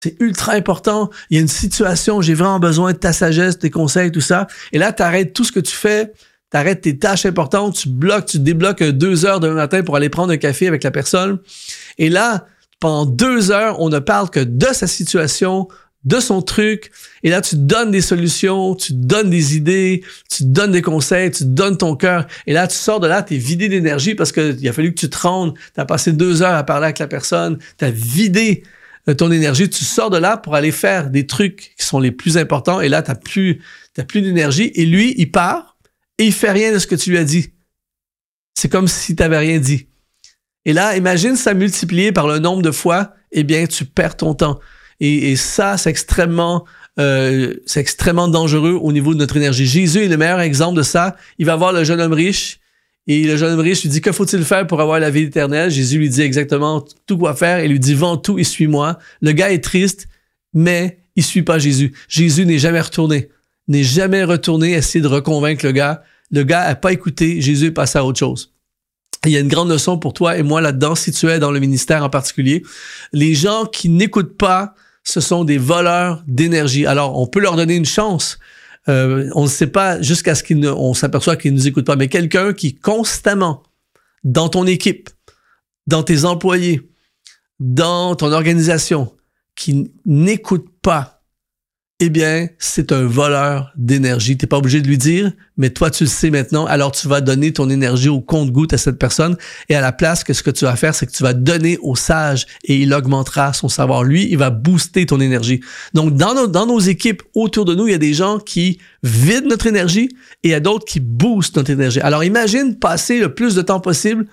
C'est ultra important. Il y a une situation, j'ai vraiment besoin de ta sagesse, tes conseils, tout ça. Et là, tu arrêtes tout ce que tu fais, tu arrêtes tes tâches importantes, tu débloques 2 heures demain matin pour aller prendre un café avec la personne. Et là, pendant 2 heures, on ne parle que de sa situation, de son truc. Et là, tu donnes des solutions, tu donnes des idées, tu donnes des conseils, tu donnes ton cœur. Et là, tu sors de là, tu es vidé d'énergie parce qu'il a fallu que tu te rendes. Tu as passé 2 heures à parler avec la personne. Tu as vidé ton énergie. Tu sors de là pour aller faire des trucs qui sont les plus importants. Et là, t'as plus d'énergie. Et lui, il part et il fait rien de ce que tu lui as dit. C'est comme si tu n'avais rien dit. Et là, imagine ça multiplié par le nombre de fois, eh bien, tu perds ton temps. Et ça, c'est extrêmement dangereux au niveau de notre énergie. Jésus est le meilleur exemple de ça. Il va voir le jeune homme riche et le jeune homme riche lui dit « Que faut-il faire pour avoir la vie éternelle? » Jésus lui dit exactement tout quoi faire et lui dit « Vends tout et suis-moi. » Le gars est triste, mais il suit pas Jésus. Jésus n'est jamais retourné essayer de reconvaincre le gars. Le gars n'a pas écouté. Jésus est passé à autre chose. Il y a une grande leçon pour toi et moi là-dedans, si tu es dans le ministère en particulier. Les gens qui n'écoutent pas, ce sont des voleurs d'énergie. Alors, on peut leur donner une chance. On ne sait pas jusqu'à ce on s'aperçoit qu'ils ne nous écoutent pas. Mais quelqu'un qui constamment, dans ton équipe, dans tes employés, dans ton organisation, qui n'écoute pas, eh bien, c'est un voleur d'énergie. Tu n'es pas obligé de lui dire, mais toi, tu le sais maintenant. Alors, tu vas donner ton énergie au compte-gouttes à cette personne. Et à la place, ce que tu vas faire, c'est que tu vas donner au sage et il augmentera son savoir. Lui, il va booster ton énergie. Donc, dans nos équipes autour de nous, il y a des gens qui vident notre énergie et il y a d'autres qui boostent notre énergie. Alors, imagine passer le plus de temps possible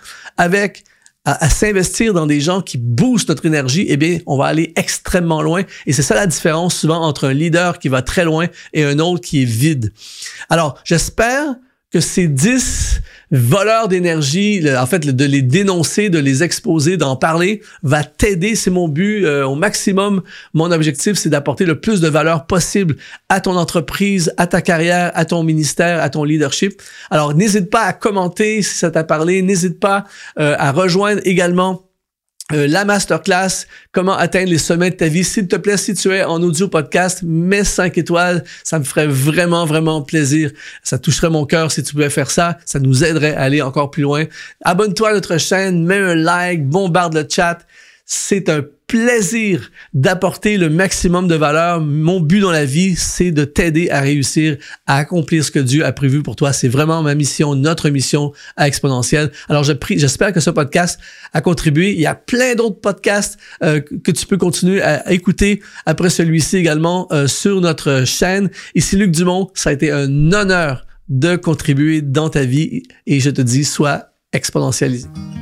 à s'investir dans des gens qui boostent notre énergie, eh bien, on va aller extrêmement loin. Et c'est ça la différence souvent entre un leader qui va très loin et un autre qui est vide. Alors, j'espère que ces 10 voleurs d'énergie, en fait, de les dénoncer, de les exposer, d'en parler, va t'aider. C'est mon but au maximum. Mon objectif, c'est d'apporter le plus de valeur possible à ton entreprise, à ta carrière, à ton ministère, à ton leadership. Alors, n'hésite pas à commenter si ça t'a parlé. N'hésite pas à rejoindre également la masterclass, comment atteindre les sommets de ta vie. S'il te plaît, si tu es en audio podcast, mets 5 étoiles. Ça me ferait vraiment, vraiment plaisir. Ça toucherait mon cœur si tu pouvais faire ça. Ça nous aiderait à aller encore plus loin. Abonne-toi à notre chaîne, mets un like, bombarde le chat. C'est un plaisir d'apporter le maximum de valeur. Mon but dans la vie, c'est de t'aider à réussir, à accomplir ce que Dieu a prévu pour toi. C'est vraiment ma mission, notre mission à Exponentiel. Alors, j'espère que ce podcast a contribué. Il y a plein d'autres podcasts que tu peux continuer à écouter après celui-ci également sur notre chaîne. Ici Luc Dumont, ça a été un honneur de contribuer dans ta vie et je te dis, sois exponentialisé.